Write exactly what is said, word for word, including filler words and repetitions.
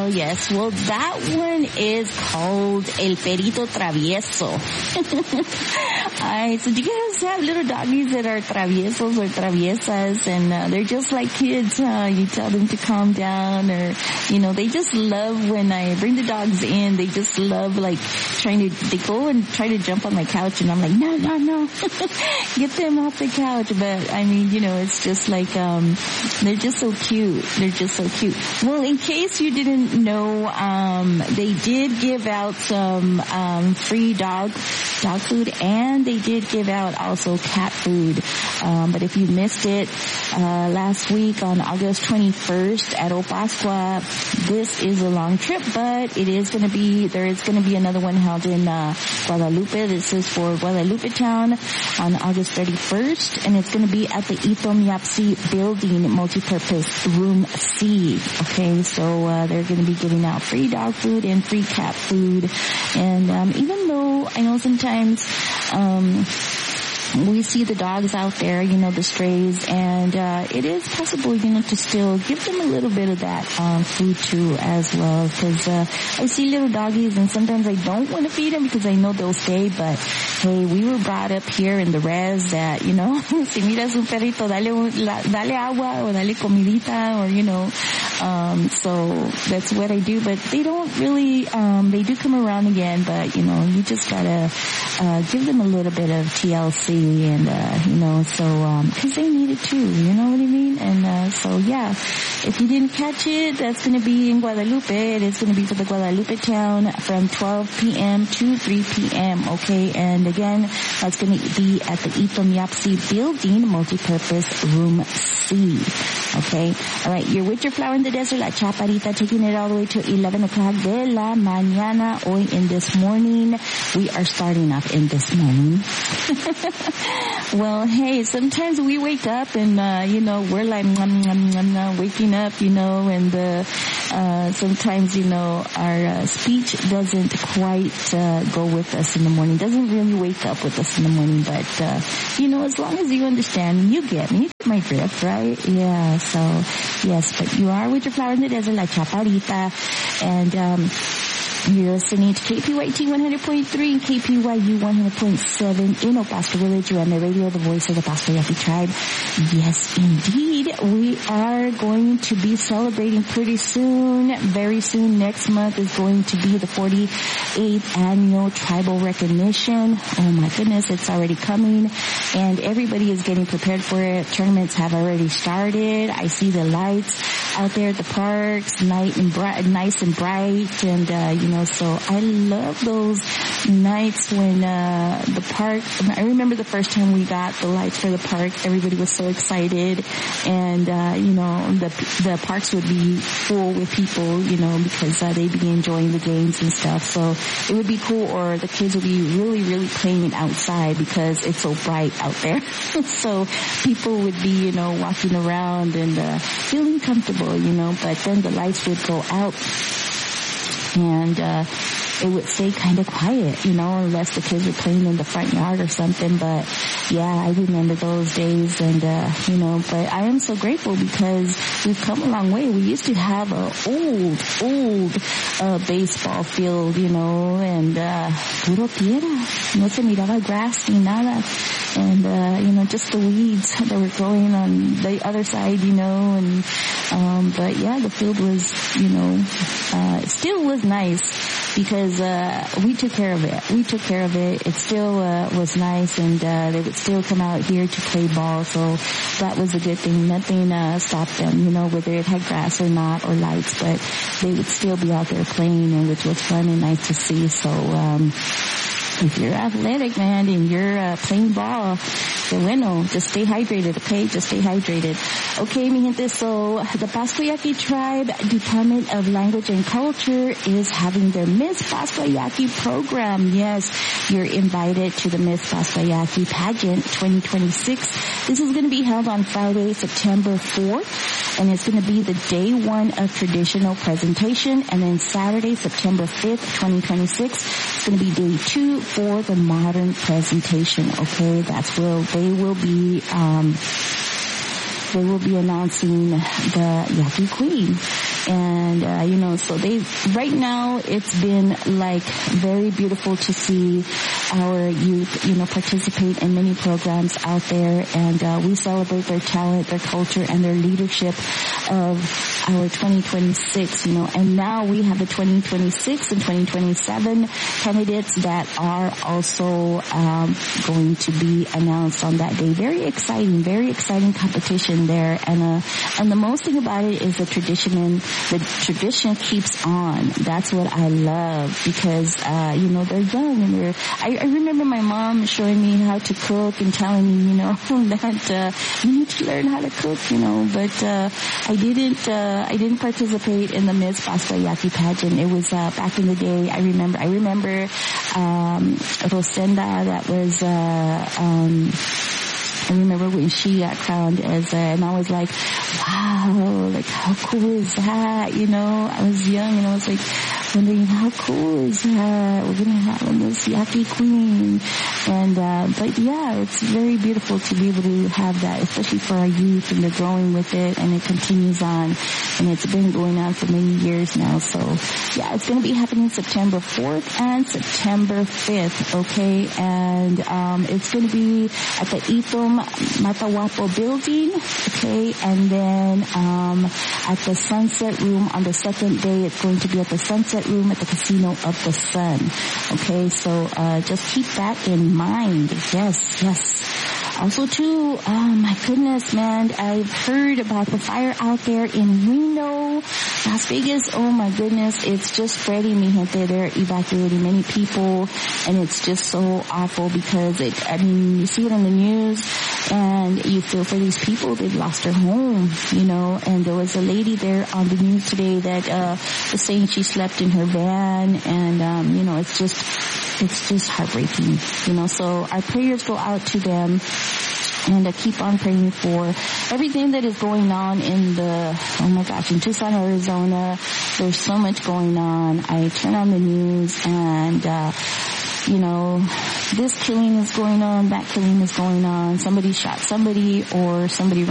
Oh, yes. Well, that one is called El Perito Travieso. Alright, so do you guys have little doggies that are traviesos or traviesas, and uh, they're just like kids, huh? You tell them to calm down, or, you know, they just love when I bring the dogs in, they just love, like, trying to, they go and try to jump on my couch, and I'm like, no, no, no, get them off the couch. But, I mean, you know, it's just like, um, they're just so cute. They're just so cute. Well, in case you didn't know, um, they did give out some, um, free dog, dog food, and they did give out also cat food. Um, but if you missed it, uh, last week on August twenty-first at Opascua, this is a long trip, but it is going to be, there is going to be another one held in, uh, Guadalupe. This is for Guadalupe Town on August thirty-first, and it's going to be at the Ithom Yapsi Building, Multipurpose Room C. Okay, so, uh, they're going to be giving out free dog food and free cat food. And, um, even though I know sometimes, um, we see the dogs out there, you know, the strays, and uh it is possible, you know, to still give them a little bit of that um food too as well, because uh I see little doggies and sometimes I don't want to feed them because I know they'll stay, but hey, we were brought up here in the res that, you know, si miras un perrito, dale, dale agua or dale comidita, or, you know, um so that's what I do. But they don't really, um they do come around again, but, you know, you just gotta uh give them a little bit of T L C, and uh you know, so um because they need it too, you know what I mean? And uh so yeah, if you didn't catch it, that's going to be in Guadalupe. It is going to be for the Guadalupe Town from twelve p.m. to three p.m. okay? And again, that's going to be at the Ithom Yapsi Building, Multipurpose Room C. Okay, all right, you're with your Flower in the Desert, La Chaparita, taking it all the way to eleven o'clock de la mañana. Hoy in this morning, we are starting off in this morning. Well, hey, sometimes we wake up and, uh, you know, we're like, mm, mm, mm, mm, waking up, you know, and, uh, uh, sometimes, you know, our, uh, speech doesn't quite, uh, go with us in the morning, doesn't really wake up with us in the morning, but, uh, you know, as long as you understand, you get me, you get my drift, right? Yeah, so, yes, but you are with your Flower in the Desert, La Chaparita, and, um, you're listening to K P Y T one hundred point three and K P Y U one hundred point seven in Opascua Village. You're on the radio, the voice of the Pascua Yaqui tribe. Yes, indeed. We are going to be celebrating pretty soon. Very soon. Next month is going to be the forty-eighth annual tribal recognition. Oh my goodness, it's already coming. And everybody is getting prepared for it. Tournaments have already started. I see the lights out there at the parks, night and bright, nice and bright. And, uh, you know, so I love those nights when, uh, the park, I remember the first time we got the lights for the park, everybody was so excited, and, uh, you know, the, the parks would be full with people, you know, because, uh, they'd be enjoying the games and stuff, so it would be cool, or the kids would be really, really playing outside because it's so bright out there, so people would be, you know, walking around and, uh, feeling comfortable, you know, but then the lights would go out, and uh it would stay kind of quiet, you know, unless the kids were playing in the front yard or something. But yeah, I remember those days, and uh you know, but I am so grateful because we've come a long way. We used to have a old, old uh baseball field, you know, and uh puro tierra, no se miraba grass ni nada. And, uh, you know, just the weeds that were growing on the other side, you know, and, um, but yeah, the field was, you know, uh, it still was nice because, uh, we took care of it. We took care of it. It still, uh, was nice, and, uh, they would still come out here to play ball. So that was a good thing. Nothing, uh, stopped them, you know, whether it had grass or not or lights, but they would still be out there playing, and which was fun and nice to see. So, um, if you're athletic, man, and you're uh, playing ball, que bueno, just stay hydrated, okay? Just stay hydrated. Okay, mi gente, so the Pascua Yaqui Tribe Department of Language and Culture is having their Miss Pascua Yaqui program. Yes, you're invited to the Miss Pascua Yaqui pageant twenty twenty-six. This is going to be held on Friday, September fourth, and it's going to be the day one of traditional presentation, and then Saturday, September fifth, twenty twenty-six, it's going to be day two for the modern presentation, okay? That's where they will be, um, they will be announcing the Yaqui Queen. And, uh, you know, so they, right now it's been like very beautiful to see our youth, you know, participate in many programs out there, and uh, we celebrate their talent, their culture, and their leadership of our twenty twenty-six, you know, and now we have the twenty twenty-six and twenty twenty-seven candidates that are also um, going to be announced on that day. Very exciting, very exciting competition there, and uh, and the most thing about it is the tradition, and the tradition keeps on. That's what I love, because uh, you know, they're young, and they're. I, I remember my mom showing me how to cook and telling me, you know, that uh, you need to learn how to cook, you know. But uh, I didn't. Uh, I didn't participate in the Miss Paspayaki pageant. It was uh, back in the day. I remember. I remember um, Rosenda. That was. Uh, um, I remember when she got crowned as a, and I was like, wow, like how cool is that? You know, I was young and I was like wondering how cool is that? We're gonna have a Miss Yaki Queen. And, uh, but yeah, it's very beautiful to be able to have that, especially for our youth, and they're growing with it, and it continues on, and it's been going on for many years now. So yeah, it's gonna be happening September fourth and September fifth, okay? And, um, it's gonna be at the Itom Matawapo building, okay? And then, um, at the Sunset Room on the second day, it's going to be at the Sunset Room at the Casino of the Sun, okay? So, uh, just keep that in mind. Yes, yes. Also too, oh my goodness, man, I've heard about the fire out there in Reno, Las Vegas. Oh my goodness, it's just spreading, mi gente. They're evacuating many people, and it's just so awful because it, I mean, you see it on the news, and you feel for these people. They've lost their home, you know, and there was a lady there on the news today that, uh, was saying she slept in her van, and, um, you know, it's just, it's just heartbreaking, you know. So our prayers go out to them, and uh, keep on praying for everything that is going on in the, oh my gosh, in Tucson, Arizona. There's so much going on. I turn on the news, and uh, you know, this killing is going on, that killing is going on. Somebody shot somebody, or somebody